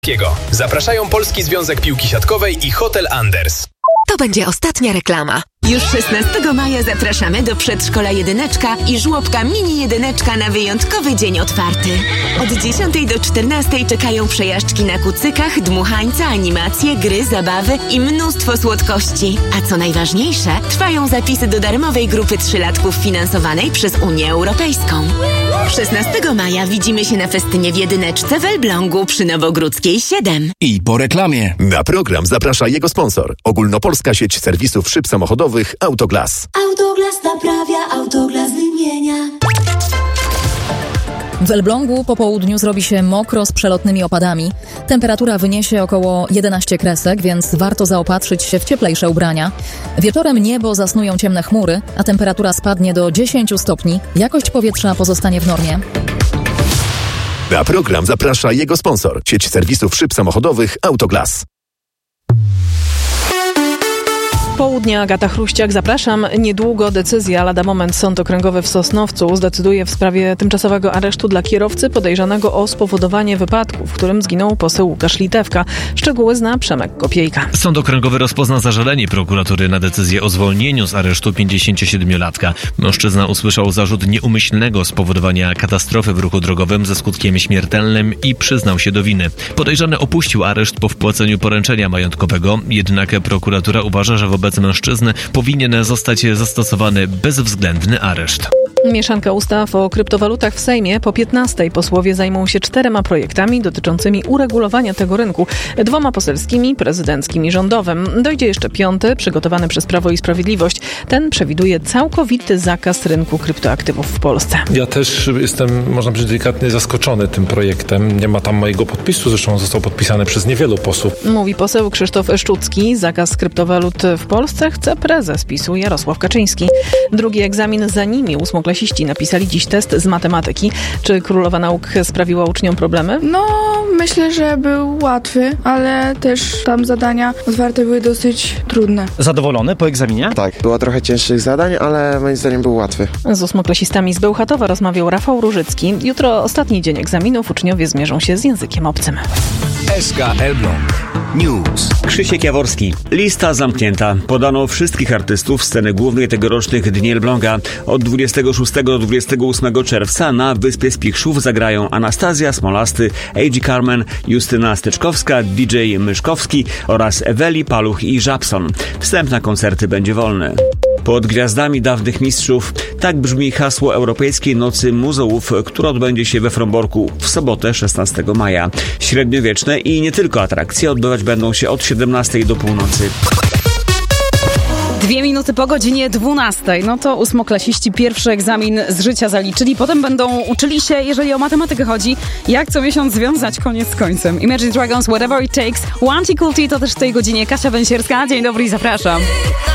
Polskiego. Zapraszają Polski Związek Piłki Siatkowej i Hotel Anders. To będzie ostatnia reklama. Już 16 maja zapraszamy do przedszkola Jedyneczka i żłobka Mini Jedyneczka na wyjątkowy dzień otwarty. Od 10 do 14 czekają przejażdżki na kucykach, dmuchańca, animacje, gry, zabawy i mnóstwo słodkości. A co najważniejsze, trwają zapisy do darmowej grupy trzylatków finansowanej przez Unię Europejską. 16 maja widzimy się na festynie w Jedyneczce w Elblągu przy Nowogródzkiej 7. I po reklamie. Na program zaprasza jego sponsor. Ogólnopolska sieć serwisów szyb samochodowych Autoglas. Autoglas naprawia, Autoglas wymienia. W Elblągu po południu zrobi się mokro z przelotnymi opadami. Temperatura wyniesie około 11 kresek, więc warto zaopatrzyć się w cieplejsze ubrania. Wieczorem niebo zasnują ciemne chmury, a temperatura spadnie do 10 stopni. Jakość powietrza pozostanie w normie. Na program zaprasza jego sponsor. Sieć serwisów szyb samochodowych Autoglas. Południa, Agata Chruściak, zapraszam. Niedługo decyzja, lada moment Sąd Okręgowy w Sosnowcu zdecyduje w sprawie tymczasowego aresztu dla kierowcy podejrzanego o spowodowanie wypadku, w którym zginął poseł Łukasz Litewka. Szczegóły zna Przemek Kopiejka. Sąd Okręgowy rozpozna zażalenie prokuratury na decyzję o zwolnieniu z aresztu 57-latka. Mężczyzna usłyszał zarzut nieumyślnego spowodowania katastrofy w ruchu drogowym ze skutkiem śmiertelnym i przyznał się do winy. Podejrzany opuścił areszt po wpłaceniu poręczenia majątkowego, jednak prokuratura uważa, że wobec mężczyzny powinien zostać zastosowany bezwzględny areszt. Mieszanka ustaw o kryptowalutach w Sejmie. Po 15 posłowie zajmą się 4 projektami dotyczącymi uregulowania tego rynku. 2 poselskimi, prezydenckim i rządowym. Dojdzie jeszcze 5, przygotowany przez Prawo i Sprawiedliwość. Ten przewiduje całkowity zakaz rynku kryptoaktywów w Polsce. Ja też jestem, można powiedzieć, delikatnie zaskoczony tym projektem. Nie ma tam mojego podpisu, zresztą został podpisany przez niewielu posłów. Mówi poseł Krzysztof Szczucki. Zakaz kryptowalut w Polsce chce prezes PiS-u Jarosław Kaczyński. Drugi egzamin za nimi. 8-klasiści napisali dziś test z matematyki. Czy Królowa Nauk sprawiła uczniom problemy? No, myślę, że był łatwy, ale też tam zadania otwarte były dosyć trudne. Zadowolony po egzaminie? Tak, było trochę cięższych zadań, ale moim zdaniem był łatwy. Z 8-klasistami z Bełchatowa rozmawiał Rafał Różycki. Jutro ostatni dzień egzaminów. Uczniowie zmierzą się z językiem obcym. SK Elbląg News. Krzysiek Jaworski. Lista zamknięta. Podano wszystkich artystów sceny głównej tegorocznych Dni Elbląga. Od 26 do 28 czerwca na Wyspie Spichrzów zagrają Anastazja Smolasty, A.G. Carmen, Justyna Styczkowska, DJ Myszkowski oraz Eweli, Paluch i Żabson. Wstęp na koncerty będzie wolny. Pod gwiazdami dawnych mistrzów. Tak brzmi hasło Europejskiej Nocy Muzeów, która odbędzie się we Fromborku w sobotę 16 maja. Średniowieczne i nie tylko atrakcje odbywać będą się od 17 do północy. 2 minuty po godzinie 12. No to 8-klasiści pierwszy egzamin z życia zaliczyli. Potem będą uczyli się, jeżeli o matematykę chodzi, jak co miesiąc związać koniec z końcem. Imagine Dragons, Whatever It Takes. One Cool Tea to też w tej godzinie Kasia Węsierska. Dzień dobry i zapraszam.